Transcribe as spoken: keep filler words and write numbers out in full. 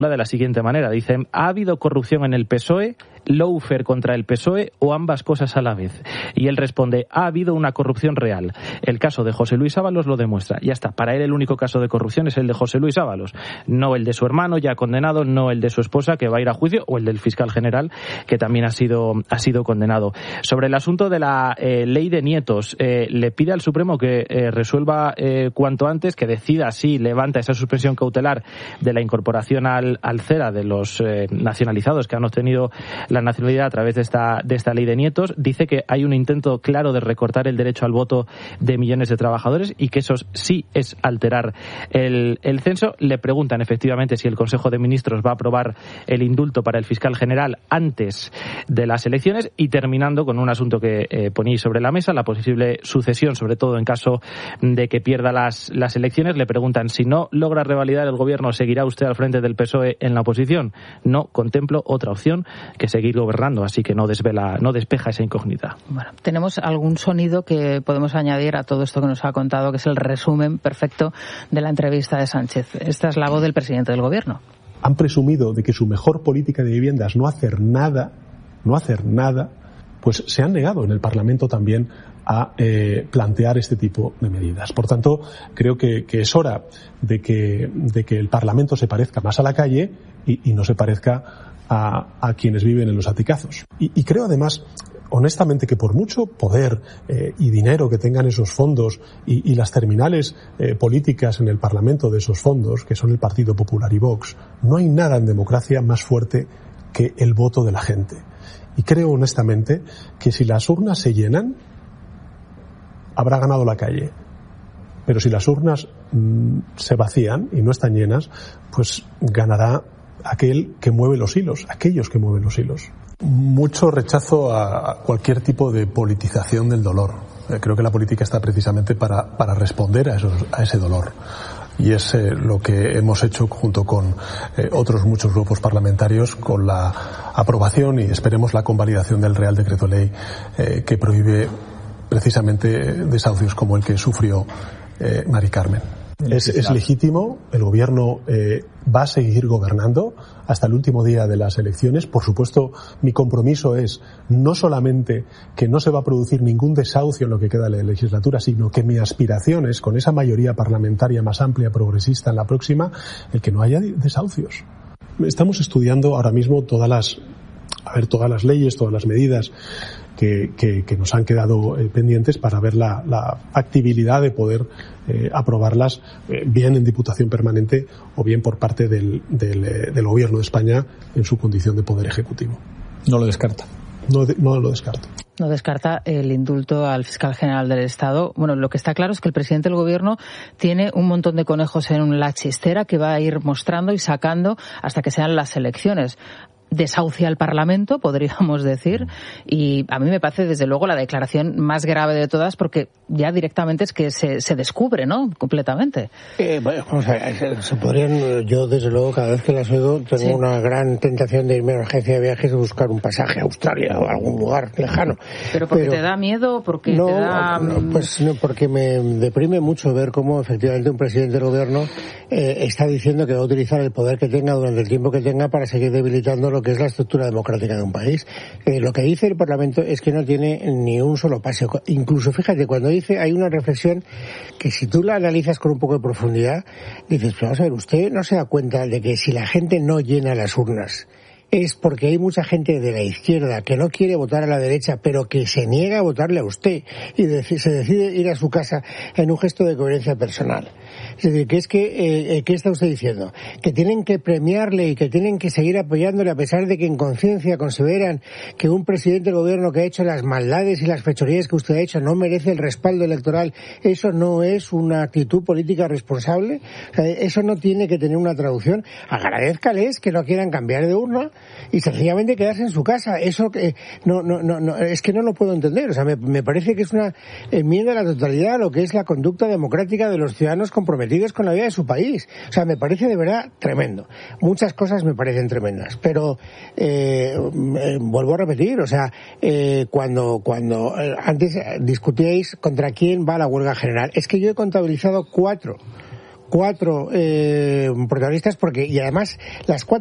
de la siguiente manera. Dicen, ¿ha habido corrupción en el P S O E, lawfare contra el P S O E o ambas cosas a la vez? Y él responde, ha habido una corrupción real. El caso de José Luis Ábalos lo demuestra. Ya está. Para él el único caso de corrupción es el de José Luis Ábalos. No el de su hermano ya condenado, no el de su esposa que va a ir a juicio o el del fiscal general que también ha sido, ha sido condenado. Sobre el asunto de la eh, ley de nietos, eh, le pide al Supremo que eh, resuelva eh, cuanto antes, que decida si levanta esa suspensión cautelar de la incorporación al al CERA de los eh, nacionalizados que han obtenido la nacionalidad a través de esta de esta ley de nietos. Dice que hay un intento claro de recortar el derecho al voto de millones de trabajadores y que eso sí es alterar el, el censo. Le preguntan efectivamente si el Consejo de Ministros va a aprobar el indulto para el fiscal general antes de las elecciones, y terminando con un asunto que eh, ponéis sobre la mesa, la posible sucesión, sobre todo en caso de que pierda las, las elecciones. Le preguntan si no logra revalidar el gobierno, ¿seguirá usted al frente del P S O E en la oposición? No contemplo otra opción que seguir gobernando, así que no desvela, no despeja esa incógnita. Bueno, tenemos algún sonido que podemos añadir a todo esto que nos ha contado, que es el resumen perfecto de la entrevista de Sánchez. Esta es la voz del presidente del gobierno. Han presumido de que su mejor política de vivienda es no hacer nada, no hacer nada, pues se han negado en el Parlamento también a eh, plantear este tipo de medidas. Por tanto, creo que, que es hora de que, de que el Parlamento se parezca más a la calle y, y no se parezca a, a quienes viven en los aticazos. Y, y creo además, honestamente, que por mucho poder eh, y dinero que tengan esos fondos y, y las terminales eh, políticas en el Parlamento de esos fondos, que son el Partido Popular y Vox, no hay nada en democracia más fuerte que el voto de la gente. Y creo honestamente que si las urnas se llenan, habrá ganado la calle. Pero si las urnas mmm, se vacían y no están llenas, pues ganará aquel que mueve los hilos, aquellos que mueven los hilos. Mucho rechazo a cualquier tipo de politización del dolor. Creo que la política está precisamente para, para responder a, esos, a ese dolor. Y es eh, lo que hemos hecho junto con eh, otros muchos grupos parlamentarios con la aprobación y esperemos la convalidación del Real Decreto Ley eh, que prohíbe precisamente desahucios como el que sufrió eh, Mari Carmen. Es, es legítimo, el gobierno eh, va a seguir gobernando hasta el último día de las elecciones. Por supuesto, mi compromiso es no solamente que no se va a producir ningún desahucio en lo que queda de la legislatura, sino que mi aspiración es, con esa mayoría parlamentaria más amplia, progresista en la próxima, el que no haya desahucios. Estamos estudiando ahora mismo todas las, a ver, todas las leyes, todas las medidas que, que, que nos han quedado eh, pendientes para ver la, la factibilidad de poder eh, aprobarlas eh, bien en Diputación Permanente o bien por parte del, del, eh, del Gobierno de España en su condición de Poder Ejecutivo. No lo descarta. No, de, no lo descarto. No descarta el indulto al fiscal general del Estado. Bueno, lo que está claro es que el presidente del Gobierno tiene un montón de conejos en la chistera que va a ir mostrando y sacando hasta que sean las elecciones. Desahucia al Parlamento, podríamos decir, y a mí me parece desde luego la declaración más grave de todas porque ya directamente es que se, se descubre, ¿no?, completamente. Eh, bueno, vamos a ver, se podrían, yo desde luego cada vez que las oigo tengo sí. una gran tentación de irme a una agencia de viajes y buscar un pasaje a Australia o a algún lugar lejano. ¿Pero porque Pero, te da miedo? Porque no, te da... no, pues no, porque me deprime mucho ver cómo efectivamente un presidente del gobierno eh, está diciendo que va a utilizar el poder que tenga durante el tiempo que tenga para seguir debilitando lo que es la estructura democrática de un país. Eh, lo que dice el Parlamento es que no tiene ni un solo pase. Incluso, fíjate, cuando dice, hay una reflexión que si tú la analizas con un poco de profundidad, dices, pues vamos a ver, usted no se da cuenta de que si la gente no llena las urnas es porque hay mucha gente de la izquierda que no quiere votar a la derecha, pero que se niega a votarle a usted y se decide ir a su casa en un gesto de coherencia personal. Es decir, que es que, eh, ¿qué está usted diciendo? Que tienen que premiarle y que tienen que seguir apoyándole a pesar de que en conciencia consideran que un presidente del gobierno que ha hecho las maldades y las fechorías que usted ha hecho no merece el respaldo electoral. ¿Eso no es una actitud política responsable? O sea, eso no tiene que tener una traducción. Agradézcales que no quieran cambiar de urna y sencillamente quedarse en su casa. Eso que no, no, no, no, es que no lo puedo entender. O sea, me, me parece que es una enmienda a la totalidad a lo que es la conducta democrática de los ciudadanos comprometidos con la vida de su país. O sea, me parece de verdad tremendo. Muchas cosas me parecen tremendas, pero eh, eh, vuelvo a repetir, o sea, eh, cuando cuando eh, antes discutíais contra quién va la huelga general, es que yo he contabilizado cuatro cuatro eh, protagonistas, porque y además las cuatro